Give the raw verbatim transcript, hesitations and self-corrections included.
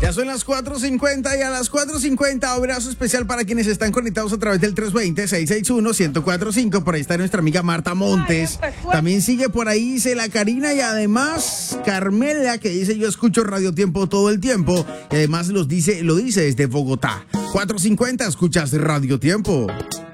Ya son las cuatro cincuenta y a las cuatro cincuenta abrazo especial para quienes están conectados a través del tres dos cero, seis seis uno, uno cero cuatro cinco. Por ahí está nuestra amiga Marta Montes. También sigue por ahí Cela Karina y además Carmela, que dice yo escucho Radio Tiempo todo el tiempo. Y además los dice, lo dice desde Bogotá. cuatro cincuenta, escuchas Radio Tiempo.